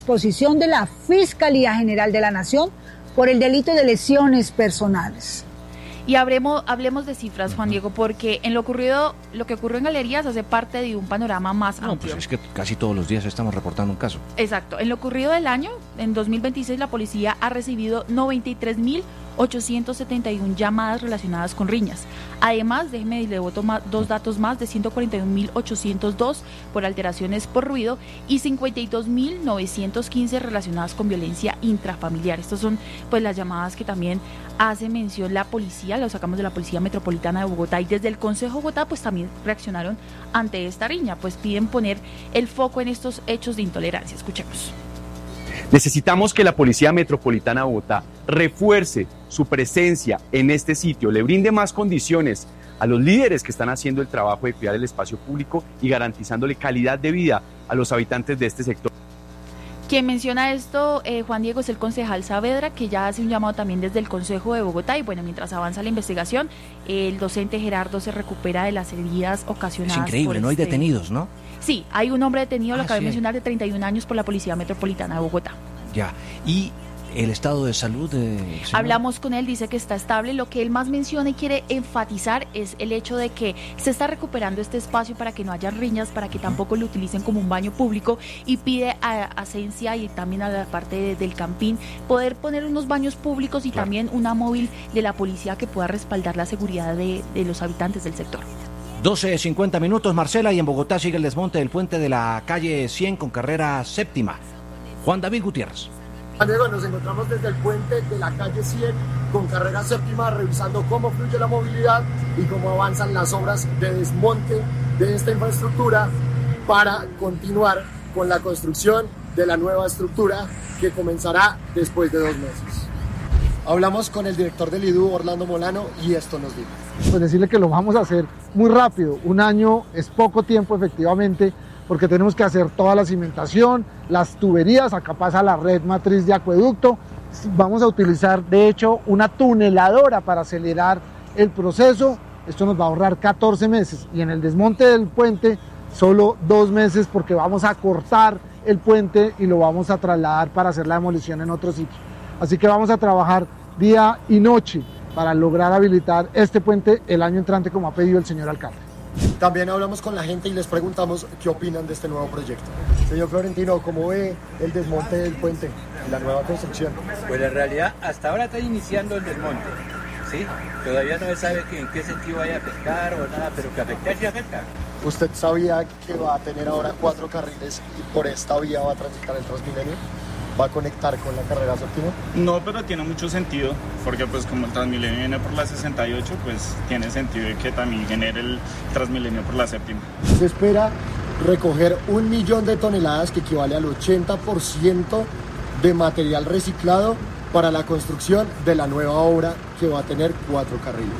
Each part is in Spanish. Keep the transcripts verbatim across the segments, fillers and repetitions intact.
Disposición de la Fiscalía General de la Nación por el delito de lesiones personales. Y hablemos, hablemos de cifras, Juan Diego, porque en lo ocurrido, lo que ocurrió en Galerías hace parte de un panorama más no, amplio. Pues es que casi todos los días estamos reportando un caso. Exacto. En lo ocurrido del año, en dos mil veintiséis, la policía ha recibido noventa y tres mil ochocientos setenta y una llamadas relacionadas con riñas. Además, déjeme le boto más, dos datos más, de ciento cuarenta y un mil ochocientos dos por alteraciones por ruido y cincuenta y dos mil novecientos quince relacionadas con violencia intrafamiliar. Estas son pues las llamadas que también hace mención la policía, lo sacamos de la Policía Metropolitana de Bogotá, y desde el Consejo de Bogotá pues también reaccionaron ante esta riña, pues piden poner el foco en estos hechos de intolerancia. Escuchemos. Necesitamos que la Policía Metropolitana de Bogotá refuerce su presencia en este sitio, le brinde más condiciones a los líderes que están haciendo el trabajo de cuidar el espacio público y garantizándole calidad de vida a los habitantes de este sector. Quien menciona esto, eh, Juan Diego, es el concejal Saavedra, que ya hace un llamado también desde el Consejo de Bogotá. Y bueno, mientras avanza la investigación, el docente Gerardo se recupera de las heridas ocasionadas. Es increíble, por no hay este... detenidos, ¿no? Sí, hay un hombre detenido, ah, lo acabé de sí. mencionar, de treinta y un años por la Policía Metropolitana de Bogotá. Ya, y el estado de salud de... Hablamos con él, dice que está estable. Lo que él más menciona y quiere enfatizar es el hecho de que se está recuperando este espacio para que no haya riñas, para que tampoco lo utilicen como un baño público, y pide a Asencia y también a la parte de, del Campín poder poner unos baños públicos y claro, también una móvil de la policía que pueda respaldar la seguridad de, de los habitantes del sector. doce cincuenta minutos, Marcela, y en Bogotá sigue el desmonte del puente de la calle cien con carrera séptima. Juan David Gutiérrez. Diego, nos encontramos desde el puente de la calle cien con carrera séptima, revisando cómo fluye la movilidad y cómo avanzan las obras de desmonte de esta infraestructura para continuar con la construcción de la nueva estructura que comenzará después de dos meses. Hablamos con el director del I D U, Orlando Molano, y esto nos dijo. Pues decirle que lo vamos a hacer muy rápido. Un año es poco tiempo, efectivamente, porque tenemos que hacer toda la cimentación, las tuberías, acá pasa la red matriz de acueducto. Vamos a utilizar, de hecho, una tuneladora para acelerar el proceso. Esto nos va a ahorrar catorce meses, y en el desmonte del puente solo dos meses, porque vamos a cortar el puente y lo vamos a trasladar para hacer la demolición en otro sitio. Así que vamos a trabajar día y noche para lograr habilitar este puente el año entrante, como ha pedido el señor alcalde. También hablamos con la gente y les preguntamos qué opinan de este nuevo proyecto. Señor Florentino, ¿cómo ve el desmonte del puente y la nueva construcción? Pues en realidad hasta ahora está iniciando el desmonte, ¿sí? Todavía no se sabe que en qué sentido vaya a afectar o nada, pero que afectar sí afecta. ¿Usted sabía que va a tener ahora cuatro carriles y por esta vía va a transitar el Transmilenio? ¿Va a conectar con la carrera séptima? No, pero tiene mucho sentido, porque pues como el Transmilenio viene por la sesenta y ocho, pues tiene sentido de que también genere el Transmilenio por la séptima. Se espera recoger un millón de toneladas, que equivale al ochenta por ciento de material reciclado para la construcción de la nueva obra, que va a tener cuatro carriles.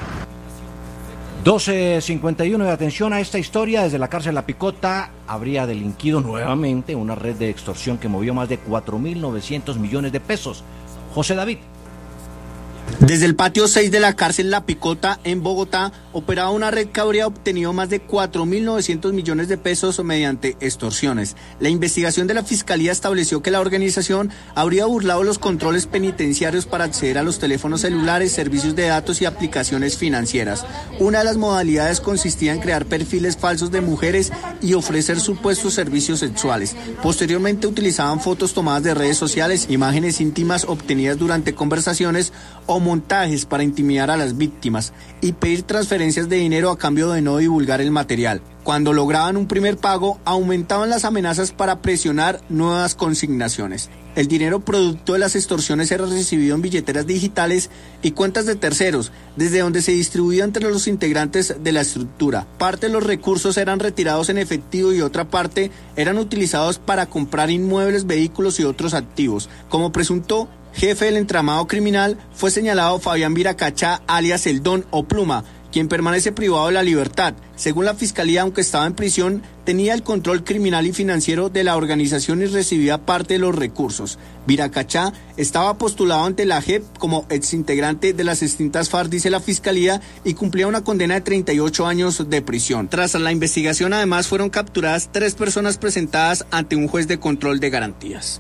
doce cincuenta y uno, de atención a esta historia. Desde la cárcel La Picota habría delinquido nuevamente una red de extorsión que movió más de cuatro mil novecientos millones de pesos. José David. Desde el patio seis de la cárcel La Picota en Bogotá operaba una red que habría obtenido más de cuatro mil novecientos millones de pesos mediante extorsiones. La investigación de la Fiscalía estableció que la organización habría burlado los controles penitenciarios para acceder a los teléfonos celulares, servicios de datos y aplicaciones financieras. Una de las modalidades consistía en crear perfiles falsos de mujeres y ofrecer supuestos servicios sexuales. Posteriormente utilizaban fotos tomadas de redes sociales, imágenes íntimas obtenidas durante conversaciones o montajes para intimidar a las víctimas y pedir transferencias de dinero a cambio de no divulgar el material. Cuando lograban un primer pago, aumentaban las amenazas para presionar nuevas consignaciones. El dinero producto de las extorsiones era recibido en billeteras digitales y cuentas de terceros, desde donde se distribuía entre los integrantes de la estructura. Parte de los recursos eran retirados en efectivo y otra parte eran utilizados para comprar inmuebles, vehículos y otros activos. Como presunto jefe del entramado criminal fue señalado Fabián Viracacha, alias El Don o Pluma, quien permanece privado de la libertad. Según la Fiscalía, aunque estaba en prisión, tenía el control criminal y financiero de la organización y recibía parte de los recursos. Viracachá estaba postulado ante la J E P como exintegrante de las extintas FARC, dice la Fiscalía, y cumplía una condena de treinta y ocho años de prisión. Tras la investigación, además, fueron capturadas tres personas presentadas ante un juez de control de garantías.